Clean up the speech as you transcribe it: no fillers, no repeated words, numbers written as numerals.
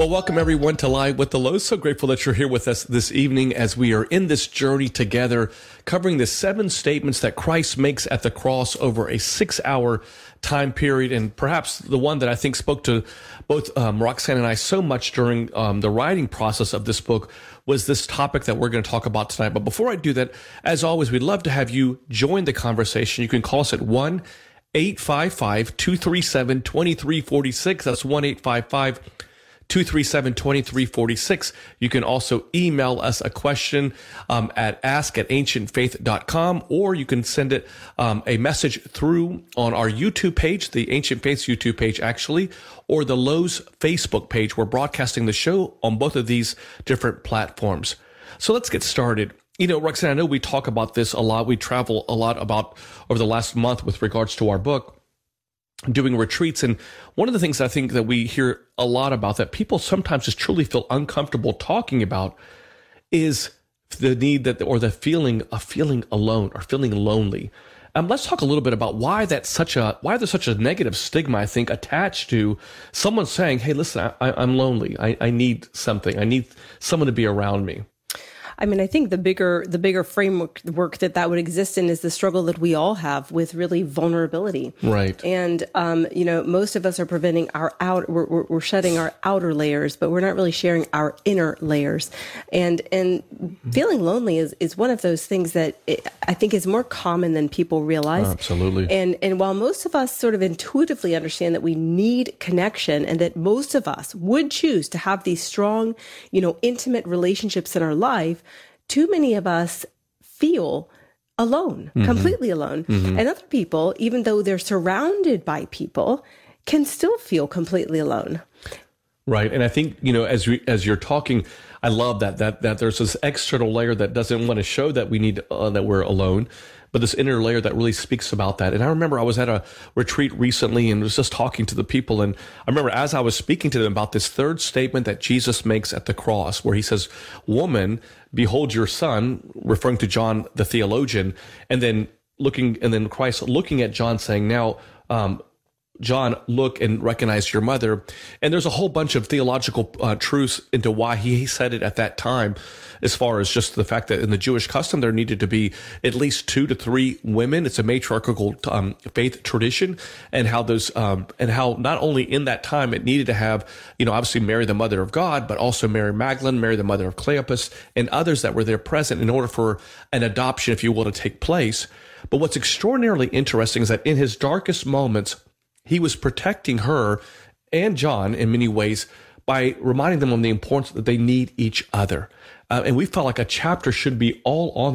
Well, welcome everyone to Live with the Lows. So grateful that you're here with us this evening as we are in this journey together, covering the 7 statements that Christ makes at the cross over a 6-hour time period. And perhaps the one that I think spoke to both Roxanne and I so much during the writing process of this book was this topic that we're going to talk about tonight. But before I do that, as always, we'd love to have you join the conversation. You can call us at 1-855-237-2346. That's 1-855-237-2346. You can also email us a question at ask@ancientfaith.com, or you can send it a message through on our YouTube page, the Ancient Faith's YouTube page actually, or the Lowe's Facebook page. We're broadcasting the show on both of these different platforms. So let's get started. You know, Roxanne, I know we talk about this a lot. We travel a lot about over the last month with regards to our book, doing retreats. And one of the things I think that we hear a lot about that people sometimes just truly feel uncomfortable talking about is the need that, or the feeling of feeling alone or feeling lonely. Let's talk a little bit about why there's such a negative stigma, I think, attached to someone saying, hey, listen, I'm lonely. I need something. I need someone to be around me. I mean, I think the bigger framework that would exist in is the struggle that we all have with really vulnerability. Right. And, most of us are preventing we're shedding our outer layers, but we're not really sharing our inner layers. And feeling lonely is one of those things that I think is more common than people realize. Absolutely. And while most of us sort of intuitively understand that we need connection and that most of us would choose to have these strong, intimate relationships in our life, too many of us feel alone, completely alone. And other people, even though they're surrounded by people, can still feel completely alone. Right. And I think, as you're talking, I love that there's this external layer that doesn't want to show that we need, that we're alone, but this inner layer that really speaks about that. And I remember I was at a retreat recently and was just talking to the people. And I remember as I was speaking to them about this third statement that Jesus makes at the cross, where he says, woman, behold your son, referring to John, the theologian, and then Christ looking at John saying, now, John, look and recognize your mother. And there's a whole bunch of theological truths into why he said it at that time, as far as just the fact that in the Jewish custom, there needed to be at least 2 to 3 women. It's a matriarchal faith tradition, and how not only in that time it needed to have, obviously Mary, the mother of God, but also Mary Magdalene, Mary, the mother of Cleopas, and others that were there present in order for an adoption, if you will, to take place. But what's extraordinarily interesting is that in his darkest moments, he was protecting her and John in many ways by reminding them of the importance that they need each other. And we felt like a chapter should be all on